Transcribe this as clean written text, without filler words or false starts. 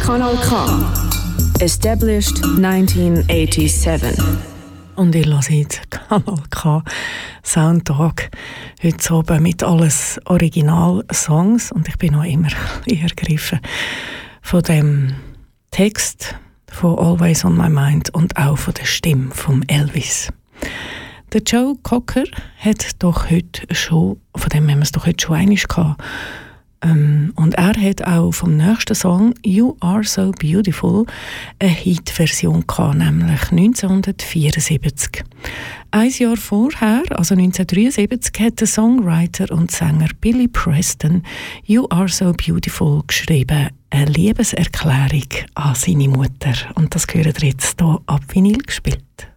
Kanal K. Established 1987. Und ich lasse jetzt Kanal K Soundtag heute oben mit alles Original-Songs. Und ich bin noch immer ergriffen von dem Text von Always on My Mind und auch von der Stimme von Elvis. Der Joe Cocker hat doch heute schon, von dem haben wir es doch heute schon einmal gehabt, und er hat auch vom nächsten Song You Are So Beautiful eine Hit-Version gehabt, nämlich 1974. Ein Jahr vorher, also 1973, hat der Songwriter und Sänger Billy Preston You Are So Beautiful geschrieben, eine Liebeserklärung an seine Mutter. Und das hören wir jetzt hier ab Vinyl gespielt.